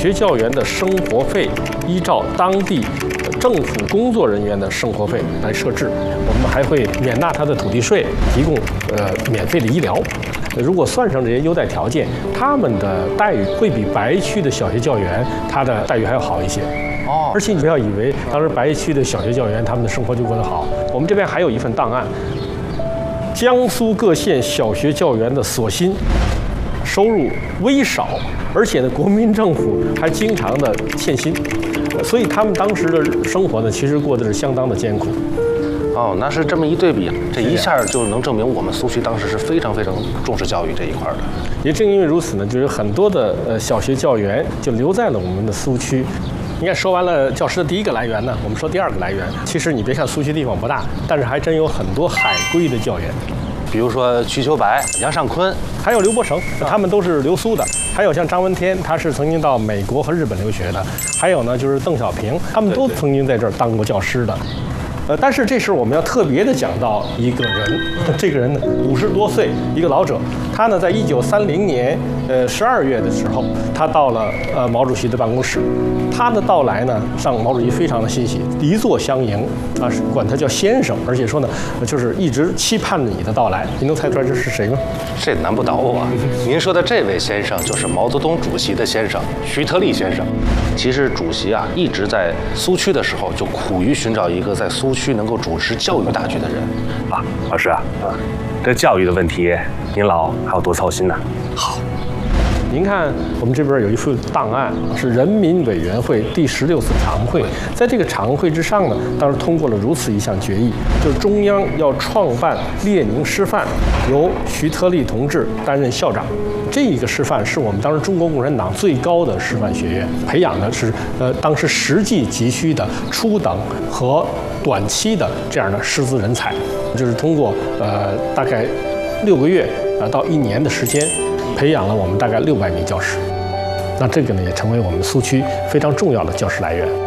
学教员的生活费依照当地政府工作人员的生活费来设置，我们还会免纳他的土地税，提供免费的医疗。如果算上这些优待条件，他们的待遇会比白区的小学教员他的待遇还要好一些。 哦， 而且你不要以为当时白区的小学教员他们的生活就过得好，我们这边还有一份档案，江苏各县小学教员的所薪收入微少，而且呢，国民政府还经常的欠薪，所以他们当时的生活呢，其实过得是相当的艰苦。 哦，那是这么一对比，这一下就能证明我们苏区当时是非常非常重视教育这一块的。 也正因为如此呢，就有很多的小学教员就留在了我们的苏区。你看，说完了教师的第一个来源呢，我们说第二个来源。其实你别看苏区地方不大，但是还真有很多海归的教员， 比如说瞿秋白、杨尚昆， 还有刘伯承，他们都是留苏的。还有像张闻天，他是曾经到美国和日本留学的。还有呢，就是邓小平，他们都曾经在这儿当过教师的。但是这时候我们要特别的讲到一个人，这个人呢50多岁，一个老者，他呢在1930年12月的时候，他到了毛主席的办公室，他的到来呢让毛主席非常的欣喜，离座相迎啊，管他叫先生，而且说呢就是一直期盼着你的到来。你能猜出来这是谁吗？ 这难不倒我啊！您说的这位先生就是毛泽东主席的先生徐特立先生。其实主席啊一直在苏区的时候就苦于寻找一个在苏区能够主持教育大局的人啊。老师啊，这教育的问题，您老还要多操心呢。 好。 您看，我们这边有一份档案，是人民委员会第16次常会。在这个常会之上呢，当时通过了如此一项决议，就是中央要创办列宁师范，由徐特立同志担任校长。这一个师范是我们当时中国共产党最高的师范学院，培养的是当时实际急需的初等和短期的这样的师资人才，就是通过大概6个月到1年的时间。培养了我们大概600名教师，那这个呢也成为我们苏区非常重要的教师来源。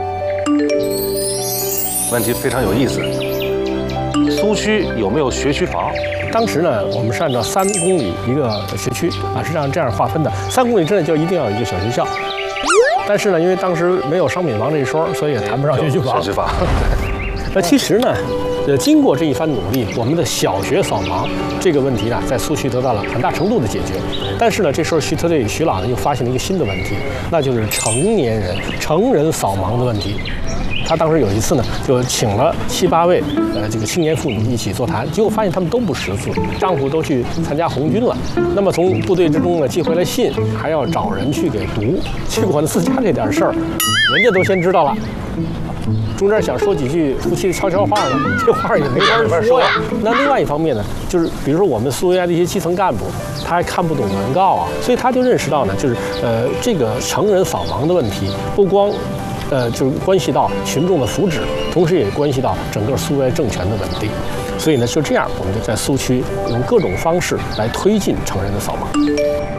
问题非常有意思，苏区有没有学区房？ 当时呢，我们是按照3公里一个学区啊，是这样划分的。3公里之内就一定要有一个小学校。但是呢，因为当时没有商品房这一说，所以也谈不上学区房。 学区房。 那其实呢，经过这一番努力，我们的小学扫盲这个问题呢，在苏区得到了很大程度的解决。但是呢，这时候徐特立徐老呢又发现了一个新的问题，那就是成人扫盲的问题。他当时有一次呢，就请了7、8位这个青年妇女一起座谈，结果发现他们都不识字，丈夫都去参加红军了。那么从部队之中呢寄回来信，还要找人去给读，结果呢自家这点事儿，人家都先知道了。中间想说几句夫妻的悄悄话呢，这话也没法说呀。那另外一方面呢，就是比如说我们苏维埃的一些基层干部，他还看不懂文告啊，所以他就认识到呢，就是这个成人扫盲的问题，不光就是关系到群众的福祉，同时也关系到整个苏维埃政权的稳定。所以呢，就这样，我们就在苏区用各种方式来推进成人的扫盲。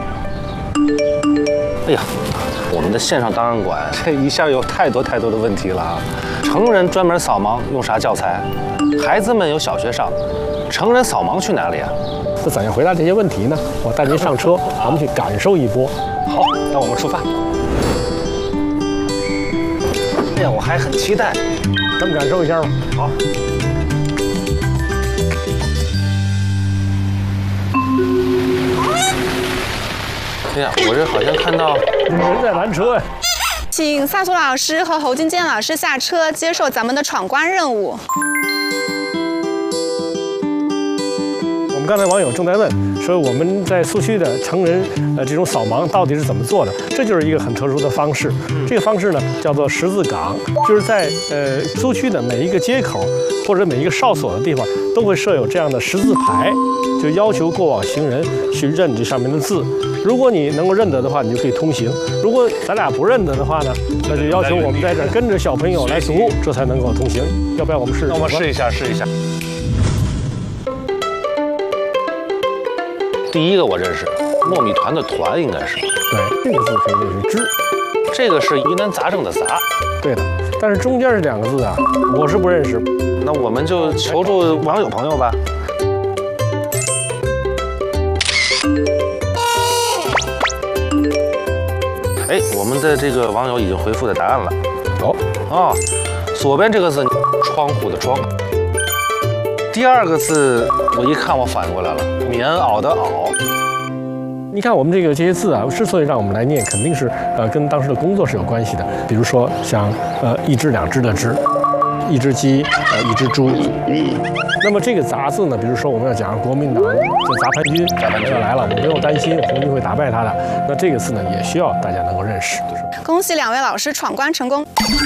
哎呀，我们的线上档案馆这一下有太多的问题了啊！成人专门扫盲用啥教材？孩子们有小学上，成人扫盲去哪里啊？ 那怎样回答这些问题呢？我带您上车，我们去感受一波。 好，那我们出发。哎呀，我还很期待， 咱们感受一下吧。 好。哎呀，我这好像看到人在拦车呀。 请萨苏老师和侯金坚老师下车，接受咱们的闯关任务。 我们刚才网友正在问，说我们在苏区的成人这种扫盲到底是怎么做的？这就是一个很特殊的方式。这个方式呢叫做十字岗，就是在苏区的每一个街口或者每一个哨所的地方都会设有这样的十字牌，就要求过往行人去认这上面的字。如果你能够认得的话，你就可以通行；如果咱俩不认得的话呢，那就要求我们在这儿跟着小朋友来读，这才能够通行。要不要我们试试？ 那我们试一下。第一个我认识，糯米团的团应该是。 对，这个字可以认识“知”， 这个是疑难杂症的“杂”。 对的，但是中间这2个字啊，我是不认识。 那我们就求助网友朋友吧。 哎，我们的这个网友已经回复的答案了。 哦， 左边这个字，窗户的窗。第二个字，我一看我反应过来了，棉袄的袄。 你看我们这些字啊，之所以让我们来念，肯定是跟当时的工作是有关系的。比如说像一只两只的只，一只鸡，一只猪。那么这个杂字呢，比如说我们要讲国民党这杂牌军要来了，我们不用担心红军会打败他的。那这个字呢，也需要大家能够认识。 恭喜2位老师闯关成功。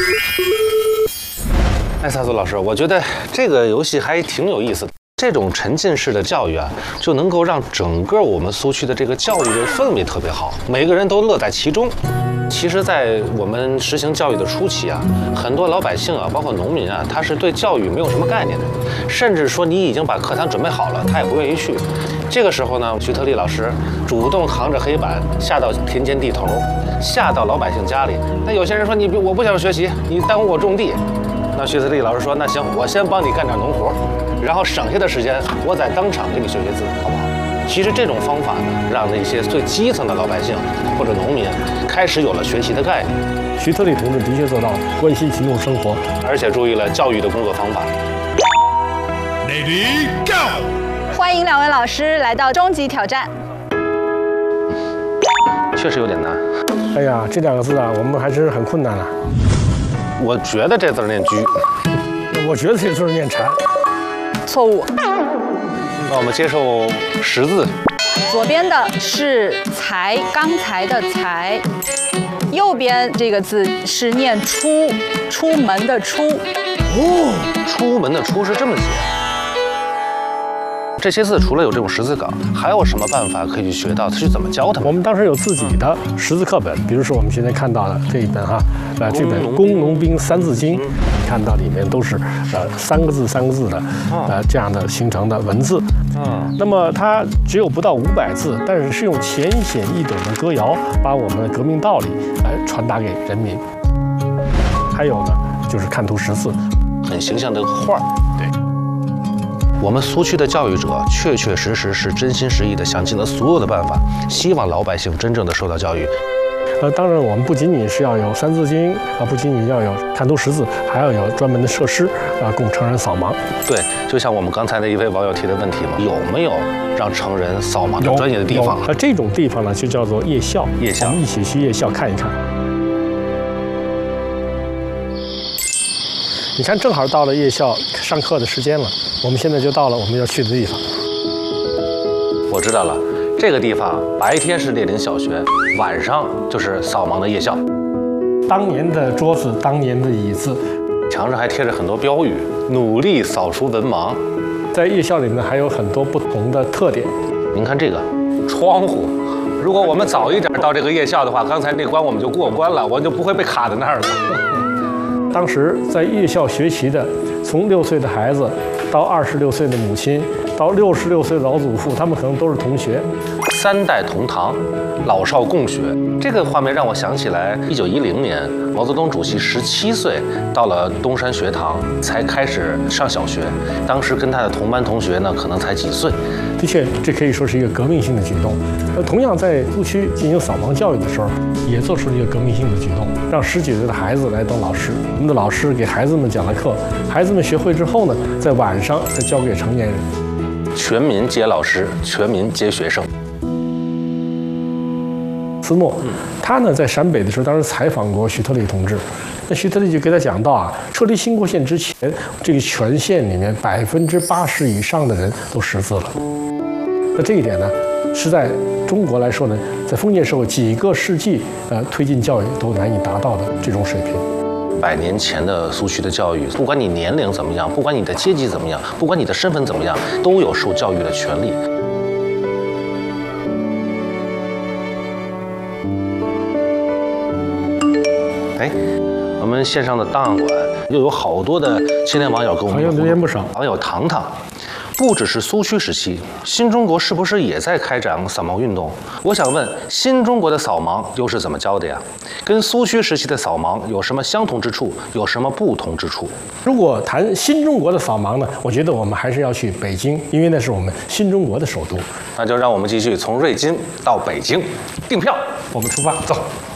哎，萨苏老师，我觉得这个游戏还挺有意思的。这种沉浸式的教育啊，就能够让整个我们苏区的这个教育的氛围特别好，每个人都乐在其中。其实，在我们实行教育的初期啊，很多老百姓啊，包括农民啊，他是对教育没有什么概念的，甚至说你已经把课堂准备好了，他也不愿意去。这个时候呢，徐特立老师主动扛着黑板下到田间地头，下到老百姓家里。那有些人说我不想学习，你耽误我种地。那徐特立老师说，那行，我先帮你干点农活，然后省下的时间我在当场给你学学字，好不好？其实这种方法呢，让那些最基层的老百姓或者农民开始有了学习的概念。 徐特立同志的确做到了关心群众生活， 而且注意了教育的工作方法。 Ready go！ 欢迎2位老师来到终极挑战。 确实有点难。 哎呀，这2个字啊，我们还真是很困难啊。 我觉得这字念居， 我觉得这字念蝉。 错误。 那我们接受识字。 左边的是才，刚才的才，右边这个字是念出，出门的出。 出门的出是这么写。这些字除了有这种识字稿，还有什么办法可以去学到？去怎么教他们？ 我们当时有自己的识字课本，比如说我们现在看到的这一本这本《工农兵三字经》，看到里面都是3个字3个字的这样的形成的文字。那么它只有不到500字，但是是用浅显易懂的歌谣，把我们的革命道理传达给人民。还有呢，就是看图识字， 很形象的画。对。我们苏区的教育者确确实实是真心实意地想尽了所有的办法，希望老百姓真正的受到教育。 当然，我们不仅仅是要有三字经不仅仅要有看图识字，还要有专门的设施供成人扫盲。 对，就像我们刚才的一位网友提的问题嘛，有没有让成人扫盲的专业的地方？ 这种地方呢，就叫做夜校。 夜校， 我们一起去夜校看一看。你看，正好到了夜校上课的时间了，我们现在就到了我们要去的地方。 我知道了，这个地方白天是列宁小学，晚上就是扫盲的夜校。 当年的桌子，当年的椅子， 墙上还贴着很多标语，努力扫除文盲。 在夜校里面还有很多不同的特点。 您看这个窗户，如果我们早一点到这个夜校的话，刚才那关我们就过关了，我就不会被卡在那儿了。 当时在夜校学习的，从6岁的孩子到26岁的母亲，到66岁的老祖父，他们可能都是同学 ，3代同堂，老少共学。这个画面让我想起来，1910年毛泽东主席17岁到了东山学堂，才开始上小学。当时跟他的同班同学呢，可能才几岁。 的确，这可以说是一个革命性的举动。同样在苏区进行扫盲教育的时候，也做出了一个革命性的举动，让19岁的孩子来当老师。我们的老师给孩子们讲了课，孩子们学会之后呢，在晚上再教给成年人。 全民皆老师，全民皆学生。 斯诺，他呢在陕北的时候，当时采访过徐特立同志，那徐特立就给他讲到撤离兴国县之前，这个全县里面80%以上的人都识字了。那这一点呢，是在中国来说呢，在封建社会几个世纪推进教育都难以达到的这种水平。 100年前的苏区的教育，不管你年龄怎么样，不管你的阶级怎么样，不管你的身份怎么样，都有受教育的权利。哎，我们线上的档案馆又有好多的青年网友跟我们留言不少。 网友糖糖，不只是苏区时期，新中国是不是也在开展扫盲运动？我想问，新中国的扫盲又是怎么教的呀？跟苏区时期的扫盲有什么相同之处，有什么不同之处？ 如果谈新中国的扫盲呢，我觉得我们还是要去北京，因为那是我们新中国的首都。 那就让我们继续从瑞金到北京订票， 我们出发，走。